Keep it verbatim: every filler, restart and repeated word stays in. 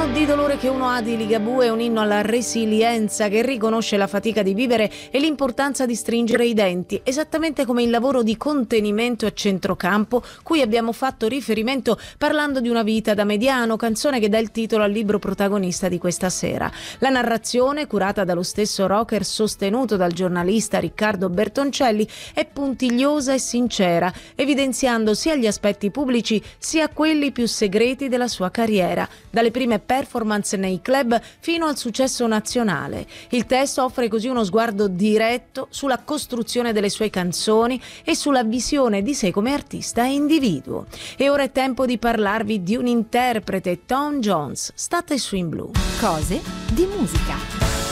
inno di dolore che uno ha di Ligabue è un inno alla resilienza che riconosce la fatica di vivere e l'importanza di stringere i denti, esattamente come il lavoro di contenimento a centrocampo cui abbiamo fatto riferimento parlando di Una vita da mediano, canzone che dà il titolo al libro protagonista di questa sera. La narrazione, curata dallo stesso rocker sostenuto dal giornalista Riccardo Bertoncelli, è puntigliosa e sincera, evidenziando sia gli aspetti pubblici sia quelli più segreti della sua carriera, dalle prime performance nei club fino al successo nazionale. Il testo offre così uno sguardo diretto sulla costruzione delle sue canzoni e sulla visione di sé come artista e individuo. E ora è tempo di parlarvi di un interprete, Tom Jones. State su In Blu. Cose di musica.